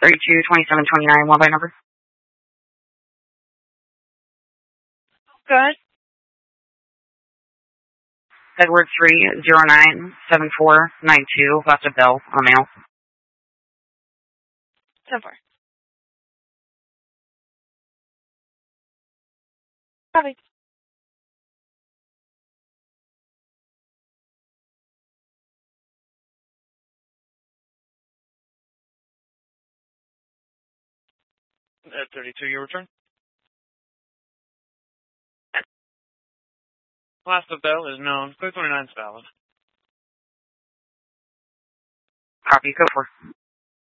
322729, one by number. Good. Edward 3097492, left of Bell on mail. 10-4. Copy. At 32, your return. Last of Bell is known. Clear 29 is valid. Copy, go for.